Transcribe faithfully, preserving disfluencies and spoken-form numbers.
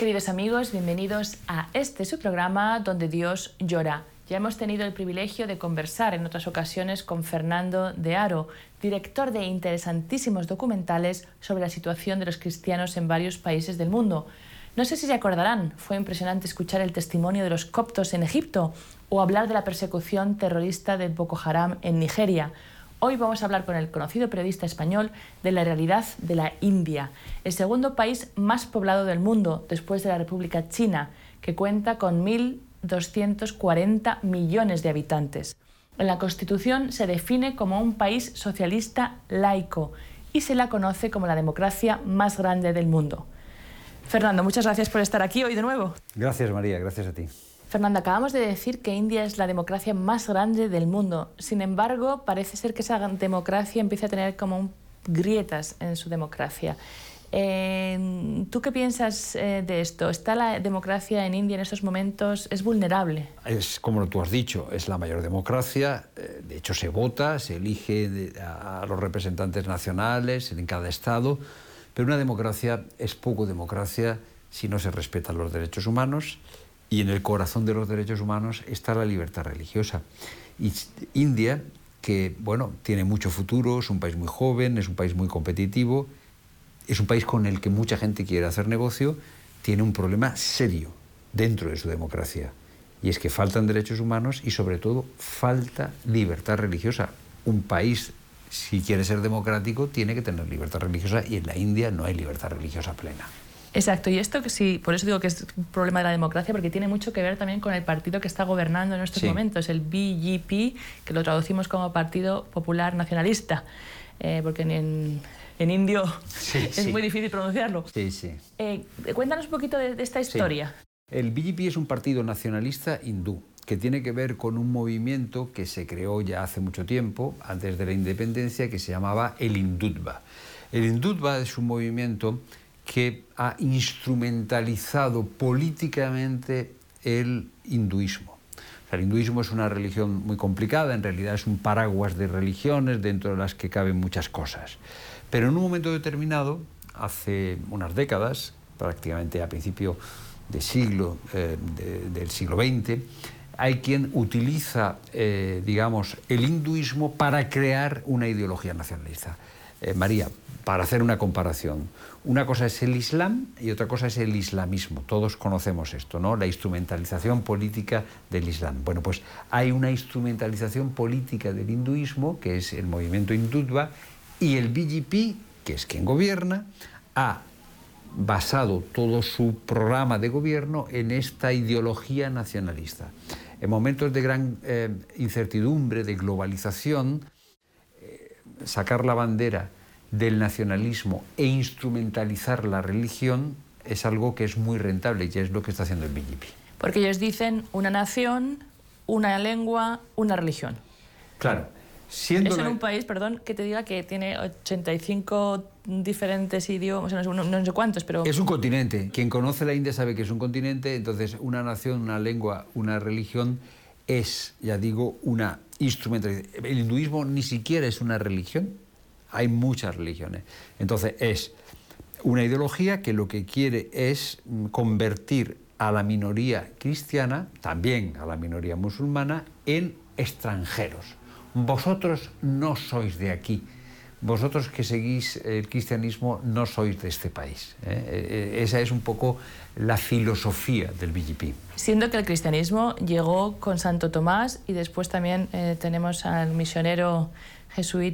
Queridos amigos, bienvenidos a este su programa donde Dios llora. Ya hemos tenido el privilegio de conversar en otras ocasiones con Fernando de Haro, director de interesantísimos documentales sobre la situación de los cristianos en varios países del mundo. No sé si se acordarán, fue impresionante escuchar el testimonio de los coptos en Egipto o hablar de la persecución terrorista de Boko Haram en Nigeria. Hoy vamos a hablar con el conocido periodista español de la realidad de la India, el segundo país más poblado del mundo después de la República China, que cuenta con mil doscientos cuarenta millones de habitantes. En la Constitución se define como un país socialista laico y se la conoce como la democracia más grande del mundo. Fernando, muchas gracias por estar aquí hoy de nuevo. Gracias, María, gracias a ti. Fernando, acabamos de decir que India es la democracia más grande del mundo. Sin embargo, parece ser que esa democracia empieza a tener como grietas en su democracia. Eh, ¿Tú qué piensas eh, de esto? ¿Está la democracia en India en estos momentos? ¿Es vulnerable? Es como tú has dicho, es la mayor democracia. Eh, de hecho, se vota, se elige de, a, a los representantes nacionales en cada estado. Pero una democracia es poco democracia si no se respetan los derechos humanos. Y en el corazón de los derechos humanos está la libertad religiosa. Y India, que bueno, tiene mucho futuro, es un país muy joven, es un país muy competitivo, es un país con el que mucha gente quiere hacer negocio, tiene un problema serio dentro de su democracia. Y es que faltan derechos humanos y sobre todo falta libertad religiosa. Un país, si quiere ser democrático, tiene que tener libertad religiosa y en la India no hay libertad religiosa plena. Exacto, y esto que sí, por eso digo que es un problema de la democracia, porque tiene mucho que ver también con el partido que está gobernando en estos sí. momentos, el B J P, que lo traducimos como Partido Popular Nacionalista, eh, porque en, en indio sí, es sí. muy difícil pronunciarlo. Sí, sí. Eh, cuéntanos un poquito de, de esta historia. Sí. El B J P es un partido nacionalista hindú, que tiene que ver con un movimiento que se creó ya hace mucho tiempo, antes de la independencia, que se llamaba el Hindutva. El Hindutva es un movimiento que ha instrumentalizado políticamente el hinduismo. O sea, el hinduismo es una religión muy complicada, en realidad es un paraguas de religiones dentro de las que caben muchas cosas. Pero en un momento determinado, hace unas décadas, prácticamente a principio de siglo, eh, de, del siglo veinte, hay quien utiliza, eh, digamos, el hinduismo para crear una ideología nacionalista. Eh, María, para hacer una comparación, una cosa es el Islam y otra cosa es el islamismo. Todos conocemos esto, ¿no? La instrumentalización política del Islam. Bueno, pues hay una instrumentalización política del hinduismo, que es el movimiento Hindutva, y el B J P, que es quien gobierna, ha basado todo su programa de gobierno en esta ideología nacionalista. En momentos de gran eh, incertidumbre, de globalización, eh, sacar la bandera del nacionalismo e instrumentalizar la religión es algo que es muy rentable y es lo que está haciendo el B J P. Porque ellos dicen una nación, una lengua, una religión. Claro. Siendo Eso en la... un país, perdón, que te diga que tiene ochenta y cinco diferentes idiomas, no sé, no, no sé cuántos, pero... Es un continente. Quien conoce la India sabe que es un continente, entonces una nación, una lengua, una religión es, ya digo, una instrumentalización. El hinduismo ni siquiera es una religión. Hay muchas religiones. Entonces es una ideología que lo que quiere es convertir a la minoría cristiana, también a la minoría musulmana, en extranjeros. Vosotros no sois de aquí. Vosotros que seguís el cristianismo no sois de este país. ¿eh? Esa es un poco la filosofía del B J P. Siendo que el cristianismo llegó con Santo Tomás y después también eh, tenemos al misionero jesuita